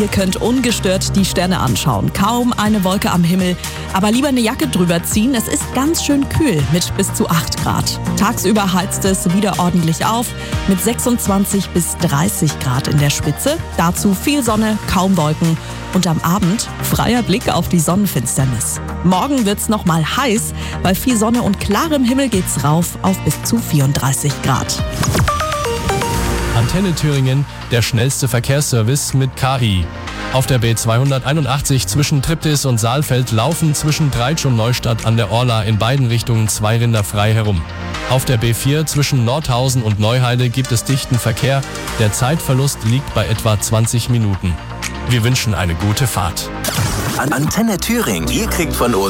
Ihr könnt ungestört die Sterne anschauen. Kaum eine Wolke am Himmel. Aber lieber eine Jacke drüber ziehen. Es ist ganz schön kühl mit bis zu 8 Grad. Tagsüber heizt es wieder ordentlich auf mit 26 bis 30 Grad in der Spitze. Dazu viel Sonne, kaum Wolken. Und am Abend freier Blick auf die Sonnenfinsternis. Morgen wird's noch mal heiß. Bei viel Sonne und klarem Himmel geht's rauf auf bis zu 34 Grad. Antenne Thüringen, der schnellste Verkehrsservice mit KI. Auf der B281 zwischen Triptis und Saalfeld laufen zwischen Dreitsch und Neustadt an der Orla in beiden Richtungen 2 Rinder frei herum. Auf der B4 zwischen Nordhausen und Neuheide gibt es dichten Verkehr. Der Zeitverlust liegt bei etwa 20 Minuten. Wir wünschen eine gute Fahrt. Antenne Thüringen. Ihr kriegt von uns